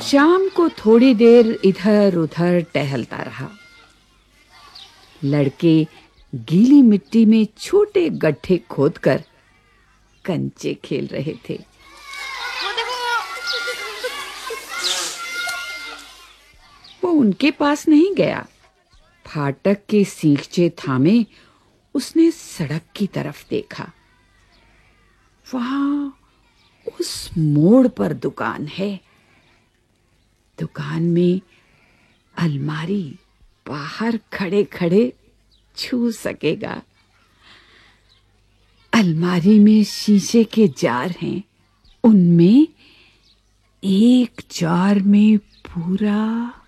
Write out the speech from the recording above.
शाम को थोड़ी देर इधर-उधर टहलता रहा। लड़के गीली मिट्टी में छोटे गड्ढे खोदकर कंचे खेल रहे थे। वो उनके पास नहीं गया। फाटक के सींगचे थामे उसने सड़क की तरफ देखा। वहां उस मोड़ पर दुकान है। दुकान में अलमारी बाहर खड़े-खड़े छू सकेगा। अलमारी में शीशे के जार हैं। उनमें एक जार में पूरा